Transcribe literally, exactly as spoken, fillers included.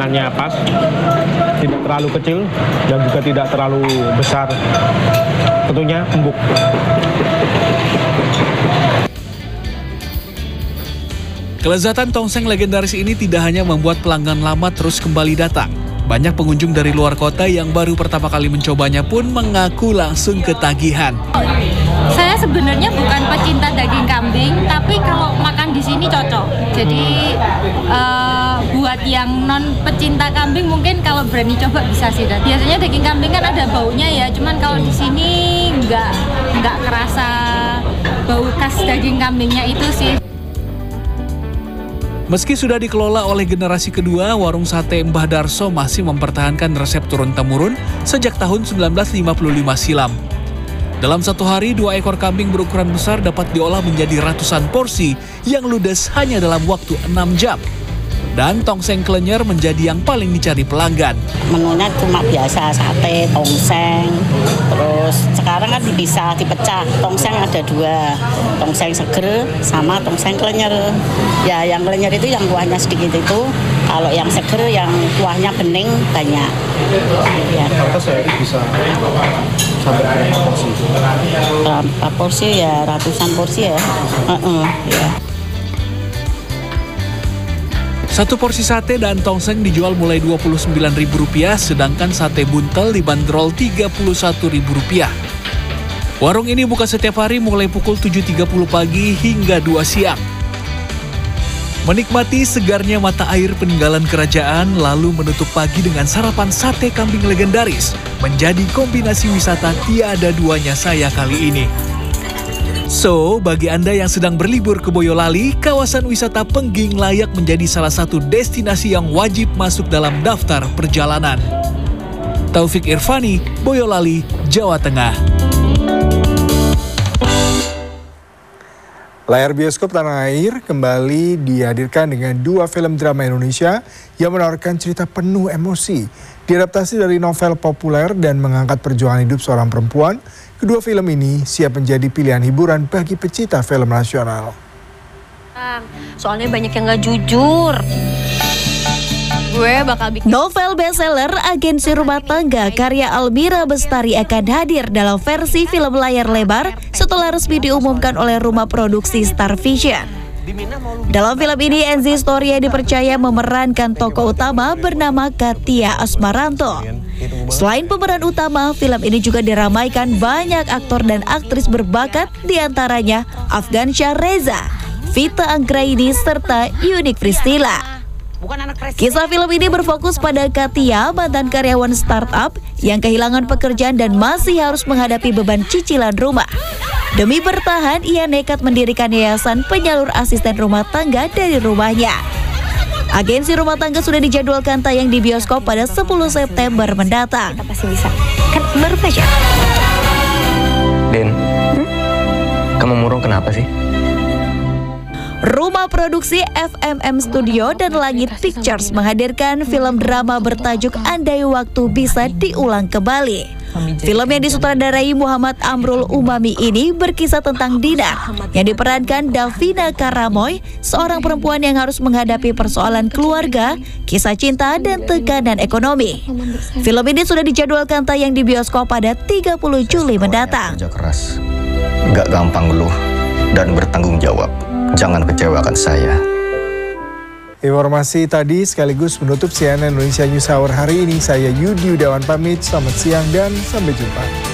ukurannya pas, tidak terlalu kecil dan juga tidak terlalu besar. Tentunya empuk. Kelezatan tongseng legendaris ini tidak hanya membuat pelanggan lama terus kembali datang. Banyak pengunjung dari luar kota yang baru pertama kali mencobanya pun mengaku langsung ketagihan. Saya sebenarnya bukan pecinta daging kambing, tapi kalau makan di sini cocok. Jadi uh, buat yang non pecinta kambing mungkin kalau berani coba bisa sih. Biasanya daging kambing kan ada baunya ya, cuman kalau di sini nggak nggak kerasa bau khas daging kambingnya itu sih. Meski sudah dikelola oleh generasi kedua, warung sate Mbah Darso masih mempertahankan resep turun-temurun sejak tahun seribu sembilan ratus lima puluh lima silam. Dalam satu hari, dua ekor kambing berukuran besar dapat diolah menjadi ratusan porsi yang ludes hanya dalam waktu enam jam. Dan tongseng klenyer menjadi yang paling dicari pelanggan. Menunya cuma biasa, sate, tongseng, terus sekarang kan bisa dipecah. Tongseng ada dua, tongseng seger sama tongseng klenyer. Ya yang klenyer itu yang kuahnya sedikit itu, kalau yang seger yang kuahnya bening banyak. Ya. Apa sehari bisa sampai berapa porsi? Berapa porsi ya, ratusan porsi ya. Uh-uh, ya. Satu porsi sate dan tongseng dijual mulai dua puluh sembilan ribu rupiah, sedangkan sate buntel dibanderol tiga puluh satu ribu rupiah. Warung ini buka setiap hari mulai pukul tujuh tiga puluh pagi hingga dua siang. Menikmati segarnya mata air peninggalan kerajaan, lalu menutup pagi dengan sarapan sate kambing legendaris, menjadi kombinasi wisata tiada duanya saya kali ini. So, bagi Anda yang sedang berlibur ke Boyolali, kawasan wisata Pengging layak menjadi salah satu destinasi yang wajib masuk dalam daftar perjalanan. Taufik Irvani, Boyolali, Jawa Tengah. Layar bioskop tanah air kembali dihadirkan dengan dua film drama Indonesia yang menawarkan cerita penuh emosi. Diadaptasi dari novel populer dan mengangkat perjuangan hidup seorang perempuan, kedua film ini siap menjadi pilihan hiburan bagi pecinta film nasional. Soalnya banyak yang gak jujur. Gue bakal bikin... Novel bestseller Agensi Rumah Tangga karya Almira Bestari akan hadir dalam versi film layar lebar setelah resmi diumumkan oleh rumah produksi Star Vision. Dalam film ini, Enzi Storia dipercaya memerankan tokoh utama bernama Katia Asmaranto. Selain pemeran utama, film ini juga diramaikan banyak aktor dan aktris berbakat, diantaranya Afgansyah Reza, Vita Anggraini, serta Yunik Pristila. Kisah film ini berfokus pada Katia, mantan karyawan startup yang kehilangan pekerjaan dan masih harus menghadapi beban cicilan rumah. Demi bertahan, ia nekat mendirikan yayasan penyalur asisten rumah tangga dari rumahnya. Agensi Rumah Tangga sudah dijadwalkan tayang di bioskop pada sepuluh September mendatang. Kita pasti bisa. Kan baru aja. Den, hmm? Kamu murung kenapa sih? Rumah produksi F M M Studio dan Langit Pictures menghadirkan film drama bertajuk Andai Waktu Bisa Diulang Kembali. Film yang disutradarai Muhammad Amrul Umami ini berkisah tentang Dina yang diperankan Davina Karamoy, seorang perempuan yang harus menghadapi persoalan keluarga, kisah cinta, dan tekanan ekonomi. Film ini sudah dijadwalkan tayang di bioskop pada tiga puluh Juli mendatang. Kerja keras, gak gampang ngeluh, dan bertanggung jawab. Jangan kecewakan saya. Informasi tadi sekaligus menutup C N N Indonesia News Hour hari ini. Saya Yudi Yudawan pamit, selamat siang dan sampai jumpa.